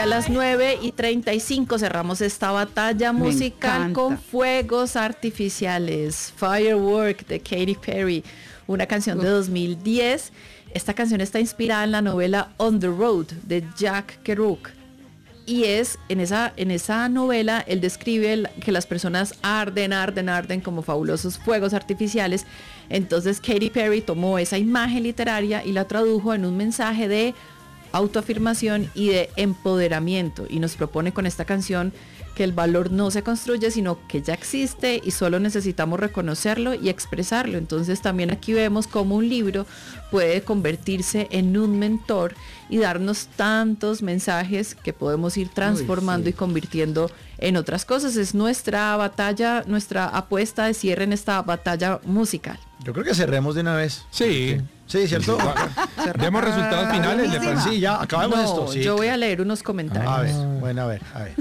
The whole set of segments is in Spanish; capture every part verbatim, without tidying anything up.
a las nueve y treinta y cinco cerramos esta batalla Me musical encanta. con Fuegos Artificiales, Firework de Katy Perry, una canción de dos mil diez. Esta canción está inspirada en la novela On the Road de Jack Kerouac. Y es, en esa, en esa novela, él describe el, que las personas arden, arden, arden como fabulosos fuegos artificiales. Entonces Katy Perry tomó esa imagen literaria y la tradujo en un mensaje de autoafirmación y de empoderamiento. Y nos propone con esta canción que el valor no se construye, sino que ya existe y solo necesitamos reconocerlo y expresarlo. Entonces también aquí vemos cómo un libro puede convertirse en un mentor y darnos tantos mensajes que podemos ir transformando Uy, sí. y convirtiendo en otras cosas. Es nuestra batalla, nuestra apuesta de cierre en esta batalla musical. Yo creo que cerremos de una vez. Sí. Sí, ¿cierto? Demos resultados finales de buenísima. Sí, ya, acabamos No, esto. Sí. yo voy a leer unos comentarios. A ver, bueno, a ver, a ver.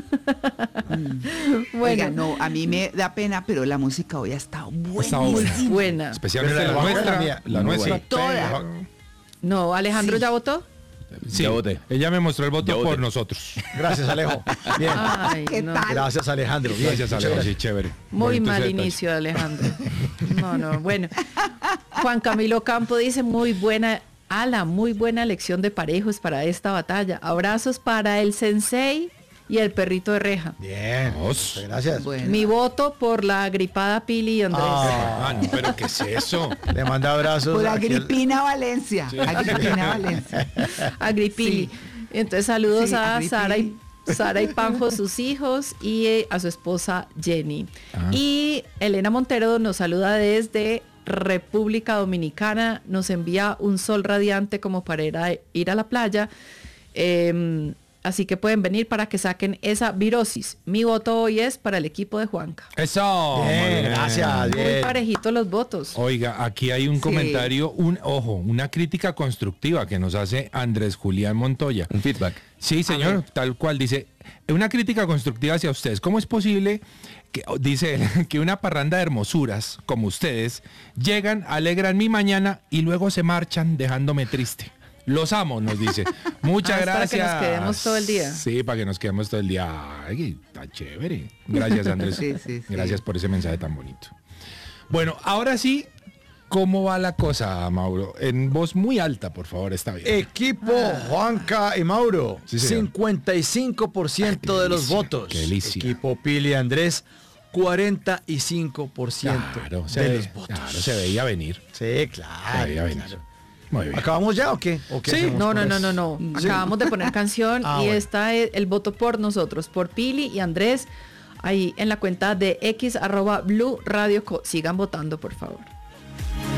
Bueno, Oiga, no, a mí me da pena, pero la música hoy ha estado Está buenísima. buena. buena. Especialmente Pero la la buena, nuestra. la mía. La Muy nuestra. buena. Toda. No, Alejandro Sí. ya votó. Sí, Ya voté. ella me mostró el voto Ya voté. por nosotros. Gracias, Alejo. Bien. Ay, ¿Qué no. tal? Gracias, Alejandro. Bien. Gracias, muchas Alejo. gracias. Sí, chévere. Muy Bonito mal ese detalle. inicio de Alejandro. No, no, bueno. Juan Camilo Campo dice muy buena, ala, muy buena elección de parejos para esta batalla. Abrazos para el sensei y el perrito de reja. Bien. Vamos. Muchas gracias. Bueno. Mi voto por la agripada Pili y Andrés. Ah, Ah, no, pero ¿qué es eso? le manda abrazos. Por aquí al- Agripina Valencia. Agripina Valencia. Agripili. Sí. Entonces saludos Sí, a Agripili. Sara y Sara y Panjo, sus hijos, y eh, a su esposa Jenny. Ah. Y Elena Montero nos saluda desde República Dominicana, nos envía un sol radiante como para ir a, ir a la playa. Eh, así que pueden venir para que saquen esa virosis. Mi voto hoy es para el equipo de Juanca. Eso. Bien, muy bien. gracias. Muy Bien. parejitos los votos. Oiga, aquí hay un Sí. comentario, un ojo, una crítica constructiva que nos hace Andrés Julián Montoya. Un feedback. Sí, señor, tal cual dice, una crítica constructiva hacia ustedes. ¿Cómo es posible que, dice él, que una parranda de hermosuras como ustedes llegan, alegran mi mañana y luego se marchan dejándome triste? Los amo, nos dice. Muchas Ah, es para gracias. que nos quedemos todo el día. Sí, para que nos quedemos todo el día. Ay, está chévere. Gracias, Andrés. Sí, sí, sí. Gracias por ese mensaje tan bonito. Bueno, ahora sí, ¿cómo va la cosa, Mauro? En voz muy alta, por favor, está bien. Equipo Juanca y Mauro, Sí, señor. cincuenta y cinco por ciento Ay, qué de los delicia, votos. qué delicia. Equipo Pili y Andrés, cuarenta y cinco por ciento Claro, se, de ve- los votos. claro, se veía venir. Sí, claro. Se veía venir. claro. Muy bien. ¿Acabamos ya o qué? ¿O qué Sí. hacemos No, con no, no, eso? no, no. Acabamos de poner canción Ah, y bueno. está el, el voto por nosotros, por Pili y Andrés, ahí en la cuenta de X arroba Blue Radio Co. Sigan votando, por favor.